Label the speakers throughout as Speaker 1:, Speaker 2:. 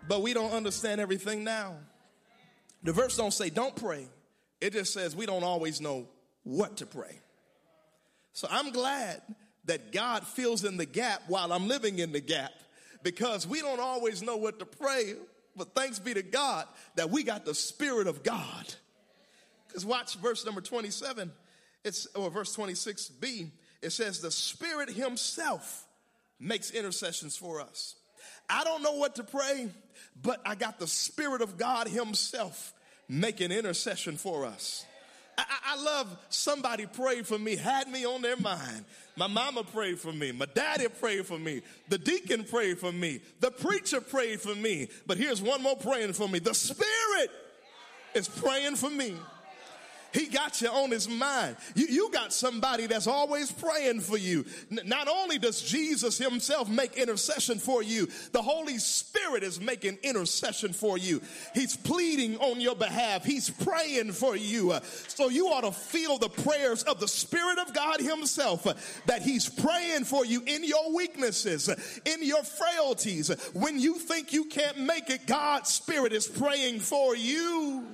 Speaker 1: but we don't understand everything now. The verse don't say don't pray. It just says we don't always know what to pray. So I'm glad that God fills in the gap while I'm living in the gap, because we don't always know what to pray. But thanks be to God that we got the Spirit of God. Because watch verse number 27, or verse 26b. It says the Spirit himself makes intercessions for us. I don't know what to pray, but I got the Spirit of God himself making intercession for us. I love somebody prayed for me, had me on their mind. My mama prayed for me. My daddy prayed for me. The deacon prayed for me. The preacher prayed for me. But here's one more praying for me. The Spirit is praying for me. He got you on his mind. You got somebody that's always praying for you. Not only does Jesus himself make intercession for you, the Holy Spirit is making intercession for you. He's pleading on your behalf. He's praying for you. So you ought to feel the prayers of the Spirit of God himself, that he's praying for you in your weaknesses, in your frailties. When you think you can't make it, God's Spirit is praying for you.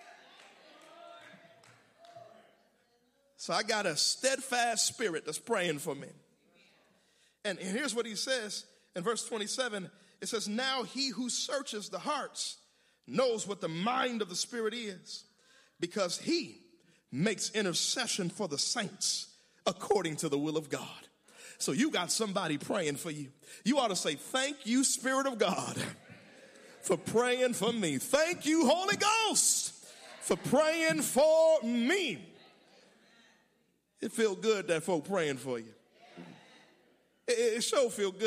Speaker 1: So I got a steadfast spirit that's praying for me. And here's what he says in verse 27. It says, now he who searches the hearts knows what the mind of the Spirit is, because he makes intercession for the saints according to the will of God. So you got somebody praying for you. You ought to say, thank you, Spirit of God, for praying for me. Thank you, Holy Ghost, for praying for me. It feel good that folk praying for you. It sure feel good.